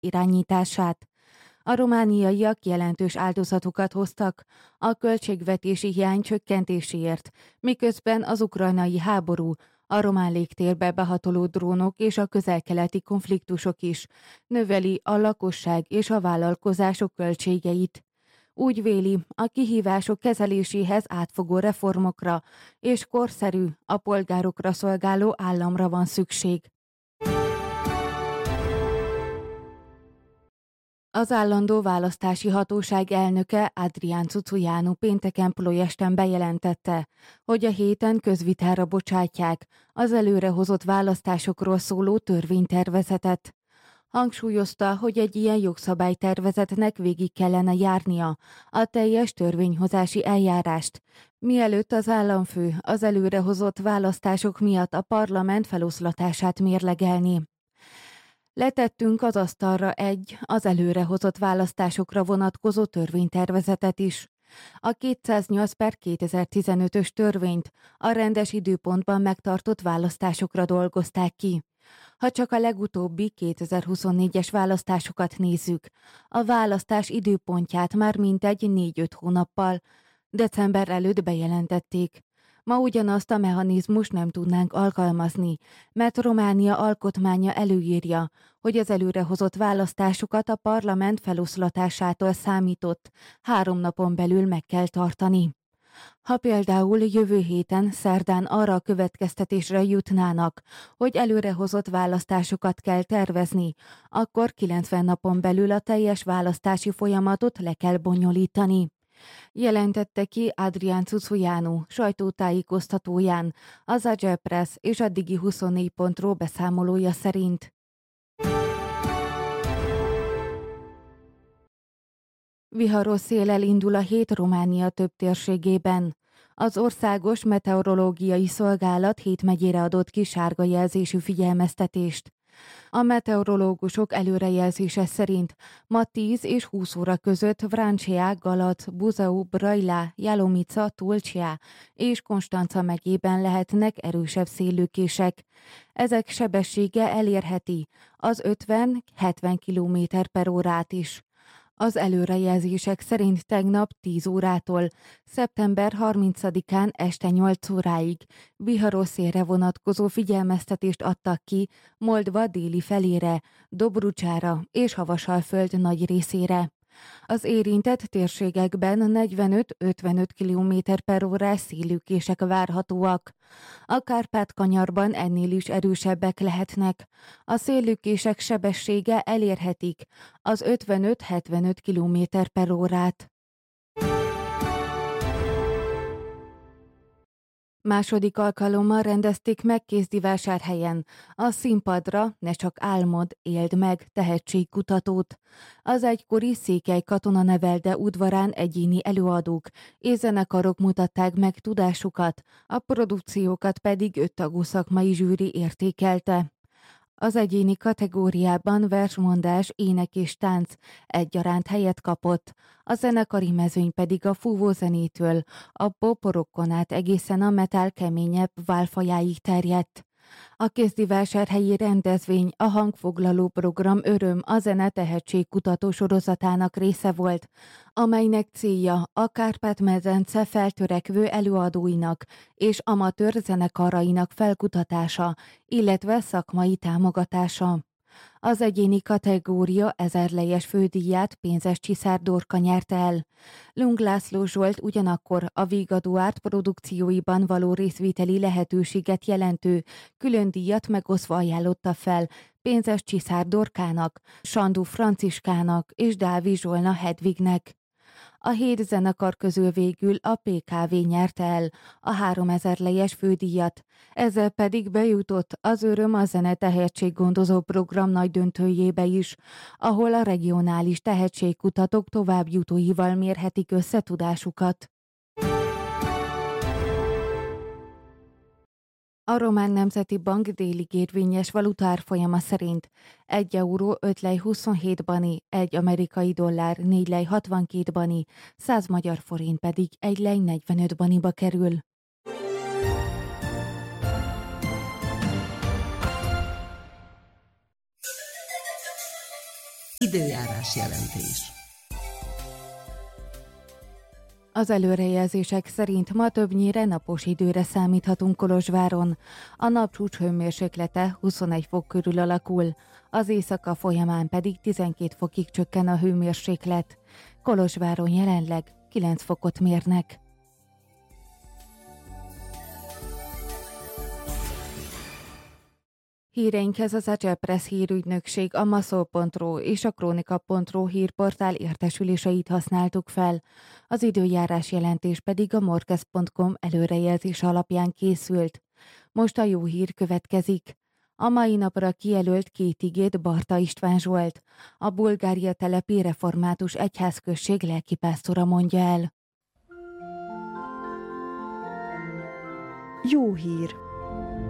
irányítását. A romániaiak jelentős áldozatokat hoztak a költségvetési hiány csökkentéséért, miközben az ukrajnai háború, a román légtérbe behatoló drónok és a közel-keleti konfliktusok is növeli a lakosság és a vállalkozások költségeit. Úgy véli, a kihívások kezeléséhez átfogó reformokra és korszerű, a polgárokra szolgáló államra van szükség. Az állandó választási hatóság elnöke Adrián Cucujánu pénteken Ploiesten bejelentette, hogy a héten közvitára bocsátják az előrehozott választásokról szóló törvénytervezetet. Hangsúlyozta, hogy egy ilyen jogszabálytervezetnek végig kellene járnia a teljes törvényhozási eljárást, mielőtt az államfő az előrehozott választások miatt a parlament feloszlatását mérlegelni. Letettünk az asztalra az előrehozott választásokra vonatkozó törvénytervezetet is. A 208/2015-ös törvényt a rendes időpontban megtartott választásokra dolgozták ki. Ha csak a legutóbbi 2024-es választásokat nézzük, a választás időpontját már mintegy 4-5 hónappal, december előtt bejelentették. Ma ugyanazt a mechanizmust nem tudnánk alkalmazni, mert Románia alkotmánya előírja, hogy az előrehozott választásokat a parlament feloszlatásától számított 3 napon belül meg kell tartani. Ha például jövő héten szerdán arra a következtetésre jutnának, hogy előrehozott választásokat kell tervezni, akkor 90 napon belül a teljes választási folyamatot le kell bonyolítani. Jelentette ki Adrián Cucujánu sajtótájékoztatóján az Agile Press és a Digi24.ro beszámolója szerint. Viharos széllel indul a hét Románia több térségében. Az Országos Meteorológiai Szolgálat 7 megyére adott ki sárga jelzésű figyelmeztetést. A meteorológusok előrejelzése szerint ma 10 és 20 óra között Vrancea, Galac, Buzău, Brăila, Jalomica, Tulcea és Constanța megyében lehetnek erősebb széllökések. Ezek sebessége elérheti az 50-70 km/órát is. Az előrejelzések szerint tegnap 10 órától szeptember 30-án este 8 óráig viharos szélre vonatkozó figyelmeztetést adtak ki Moldva déli felére, Dobrucsára és Havasalföld nagy részére. Az érintett térségekben 45-55 km/órás széllökések várhatóak. A Kárpát-kanyarban ennél is erősebbek lehetnek. A széllökések sebessége elérhetik az 55-75 km/órát. Második alkalommal rendezték meg Kézdivásárhelyen a Színpadra Ne csak álmod, éld meg tehetségkutatót. Az egykori Székely Katonanevelde udvarán egyéni előadók és zenekarok mutatták meg tudásukat, a produkciókat pedig 5 tagú szakmai zsűri értékelte. Az egyéni kategóriában versmondás, ének és tánc egyaránt helyet kapott, a zenekari mezőny pedig a fúvózenétől, a pop-rockon át egészen a metal keményebb válfajáig terjedt. A kézdivásárhelyi rendezvény a hangfoglaló program Öröm a zene tehetségkutató sorozatának része volt, amelynek célja a Kárpát-medence feltörekvő előadóinak és amatőr zenekarainak felkutatása, illetve szakmai támogatása. Az egyéni kategória 1000 lejes fődíját Pénzes Csiszár Dorka nyerte el. Lung László Zsolt ugyanakkor a Vigadó Árt produkcióiban való részvételi lehetőséget jelentő külön díjat megosztva ajánlotta fel Pénzes Csiszár Dorkának, Sandú Franciskának és Dávi Zsolna Hedvignek. A 7 zenekar közül végül a PKV nyerte el a 3000 lejes fődíjat, ezzel pedig bejutott az Öröm a zene tehetséggondozó program nagy döntőjébe is, ahol a regionális tehetségkutatók továbbjutóival mérhetik össze tudásukat. A Román Nemzeti Bank délig érvényes valutaárfolyama szerint 1 euró 5 lej 27 bani, 1 amerikai dollár 4 lej 62 bani, 100 magyar forint pedig 1 lej 45 baniba kerül. Időjárás jelentés. Az előrejelzések szerint ma többnyire napos időre számíthatunk Kolozsváron. A nap csúcshőmérséklete 21 fok körül alakul, az éjszaka folyamán pedig 12 fokig csökken a hőmérséklet. Kolozsváron jelenleg 9 fokot mérnek. Híreinkhez az Agile Press hírügynökség, a maszol.ru és a kronika.ru hírportál értesüléseit használtuk fel. Az időjárás jelentés pedig a morkez.com előrejelzés alapján készült. Most a jó hír következik. A mai napra kijelölt 2 igét Barta István Zsolt, a Bulgária telepi református egyházközség lelkipásztora mondja el. Jó hír!